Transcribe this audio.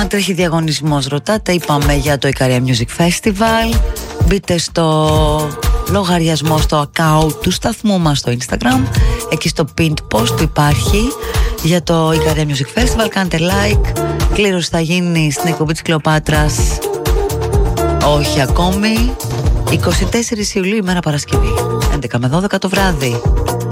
Τρέχει διαγωνισμός, ρωτάτε. Είπαμε για το Ικαρία Music Festival. Μπείτε στο λογαριασμό, στο account του σταθμού μας στο Instagram. Εκεί στο pinned post που υπάρχει για το Ικαρία Music Festival. Κάντε like. Κλήρωση θα γίνει στην εκπομπή της Κλεοπάτρας. Όχι ακόμη. 24 Ιουλίου, ημέρα Παρασκευή, 11 με 12 το βράδυ.